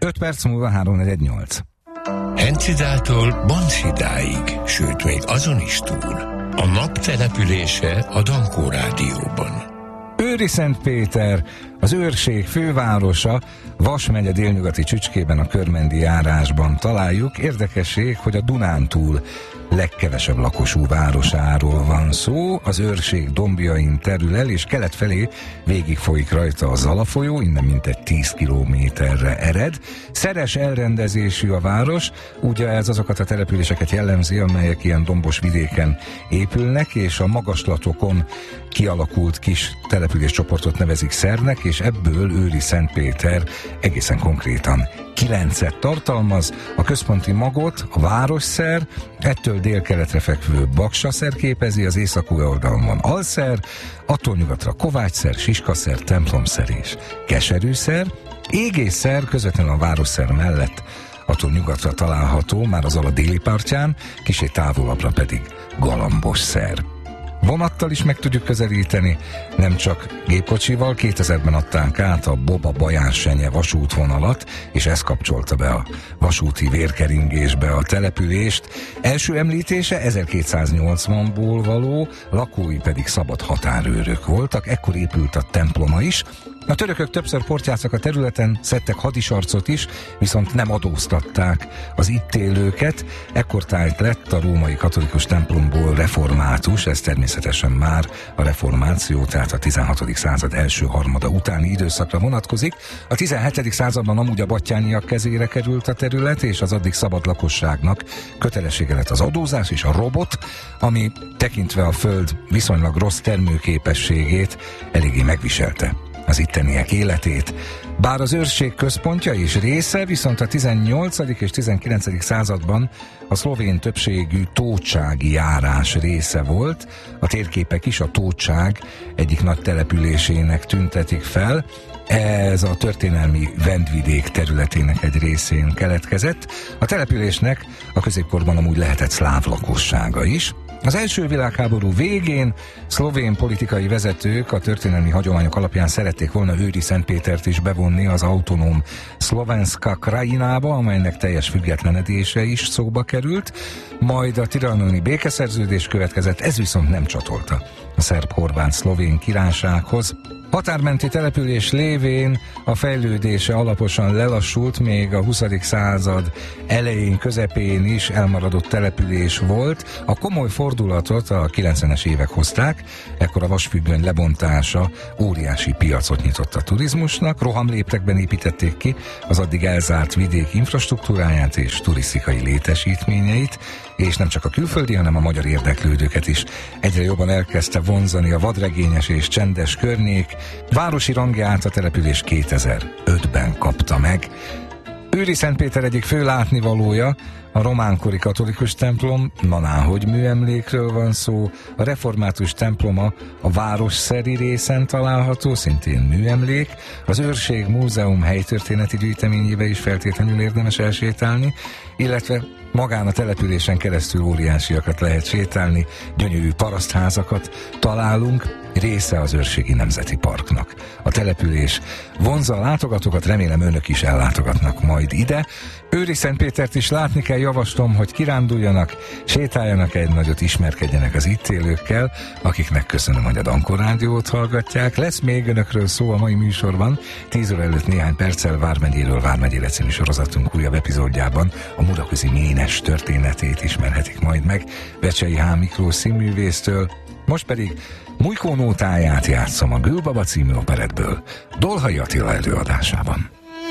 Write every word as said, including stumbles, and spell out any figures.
öt perc múlva három negyven nyolc. Hencidától Banszidáig, sőt még azon is túl. A nap települése a Dankó Rádióban. Őriszentpéter, az őrség fővárosa, Vas megye délnyugati csücskében a Körmendi járásban találjuk. Érdekesség, hogy a Dunántúl legkevesebb lakosú városáról van szó. Az őrség dombjain terül el, és kelet felé végig folyik rajta a Zala folyó, innen mintegy tíz kilométerre ered. Szeres elrendezésű a város, ugye ez azokat a településeket jellemzi, amelyek ilyen dombos vidéken épülnek, és a magaslatokon kialakult kis településcsoportot nevezik Szernek, és ebből Őriszentpéter egészen konkrétan kilencet tartalmaz, a központi magot, a Városszer, ettől délkeletre fekvő Baksaszer képezi, az északi oldalon van Alszer, attól nyugatra Kovácsszer, Siskaszer, Templomszer és Keserűszer, Égésszer közvetlenül a Városszer mellett, attól nyugatra található, már az Zala déli partján, kicsit távolabbra pedig Galambosszer. Vonattal is meg tudjuk közelíteni, nem csak gépkocsival. kétezerben adták át a Boba-Baján-Senye vasútvonalat, és ez kapcsolta be a vasúti vérkeringésbe a települést. Első említése ezerkétszáznyolcvanból való, lakói pedig szabad határőrök voltak, ekkor épült a temploma is. A törökök többször portyáztak a területen, szedtek hadisarcot is, viszont nem adóztatták az itt élőket. Ekkor tájt lett a római katolikus templomból református, ez természetesen már a reformáció, tehát a tizenhatodik század első harmada utáni időszakra vonatkozik. A tizenhetedik században amúgy a battyániak kezére került a terület, és az addig szabad lakosságnak kötelessége lett az adózás és a robot, ami tekintve a föld viszonylag rossz termőképességét eléggé megviselte az itteniek életét. Bár az őrség központja és része, viszont a tizennyolcadik és tizenkilencedik században a szlovén többségű tócsági járás része volt. A térképek is a Tócság egyik nagy településének tüntetik fel. Ez a történelmi Vendvidék területének egy részén keletkezett. A településnek a középkorban amúgy lehetett szláv lakossága is. Az első világháború végén szlovén politikai vezetők a történelmi hagyományok alapján szerették volna Őriszentpétert is bevonni az autonóm Szlovenska krajinába, amelynek teljes függetlenedése is szóba került, majd a trianoni békeszerződés következett, ez viszont nem csatolta a szerb-horvát-szlovén királysághoz. Határmenti település lévén a fejlődése alaposan lelassult, még a huszadik század elején, közepén is elmaradott település volt. A komoly fordulatot a kilencvenes évek hozták, ekkor a vasfüggöny lebontása óriási piacot nyitott a turizmusnak, rohamléptekben építették ki az addig elzárt vidék infrastruktúráját és turisztikai létesítményeit, és nem csak a külföldi, hanem a magyar érdeklődőket is egyre jobban elkezdte vonzani a vadregényes és csendes környék. Városi rangját a település kétezer-ötben kapta meg. Őriszentpéter egyik fő látnivalója a románkori katolikus templom, nanáhogy műemlékről van szó, a református temploma a városszeri részen található, szintén műemlék, az Őrség Múzeum helytörténeti gyűjteményébe is feltétlenül érdemes elsétálni, illetve magán a településen keresztül óriásiakat lehet sétálni, gyönyörű parasztházakat találunk, része az Őrségi Nemzeti Parknak. A település vonzza a látogatókat, remélem önök is ellátogatnak majd ide. Őriszentpétert is látni kell, javaslom, hogy kiránduljanak, sétáljanak egy nagyot, ismerkedjenek az itt élőkkel, akiknek köszönöm, hogy a Dankó Rádiót hallgatják. Lesz még önökről szó a mai műsorban, tíz óra előtt néhány perccel Vármegyéről Vármegyére című sorozatunk újabb epizódjában a Muraközi Ménes történetét ismerhetik majd meg Becsei H. Miklós színművésztől. Most pedig Mujkó nótáját játszom a Gülbaba című operettből, Dolhai Attila előadásában.